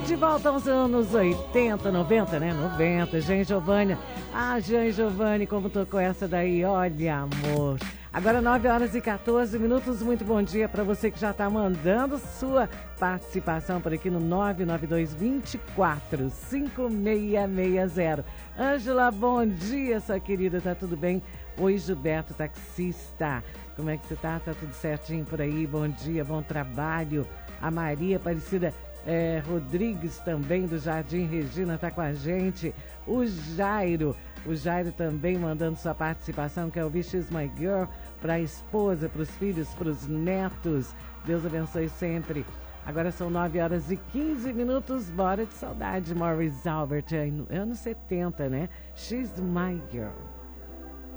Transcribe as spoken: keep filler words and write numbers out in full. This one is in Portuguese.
De volta aos anos oitenta, noventa, né? noventa, Jean Giovanni. Ah, Jean Giovanni, como tocou essa daí, olha, amor. Agora nove horas e quatorze minutos, muito bom dia para você que já está mandando sua participação por aqui no nove nove dois, dois quatro, cinco seis seis zero. Ângela, bom dia, sua querida, tá tudo bem? Oi, Gilberto, taxista, como é que você tá? Tá tudo certinho por aí? Bom dia, bom trabalho. A Maria Aparecida é, Rodrigues também, do Jardim Regina, tá com a gente. O Jairo, o Jairo também mandando sua participação, que é o Wish is My Girl, para a esposa, para os filhos, para os netos. Deus abençoe sempre. Agora são nove horas e quinze minutos, bora de saudade. Maurice Albert, anos setenta, né? She's My Girl.